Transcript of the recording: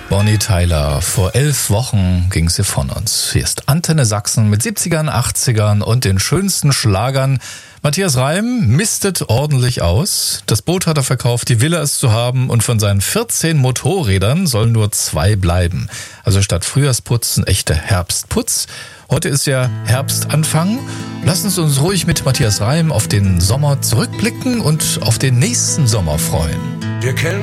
Bonnie Tyler, vor 11 Wochen ging sie von uns. Hier ist Antenne Sachsen mit 70ern, 80ern und den schönsten Schlagern. Matthias Reim mistet ordentlich aus. Das Boot hat er verkauft, die Villa ist zu haben und von seinen 14 Motorrädern sollen nur 2 bleiben. Also statt Frühjahrsputz ein echter Herbstputz. Heute ist ja Herbstanfang. Lassen Sie uns ruhig mit Matthias Reim auf den Sommer zurückblicken und auf den nächsten Sommer freuen. Wir kennen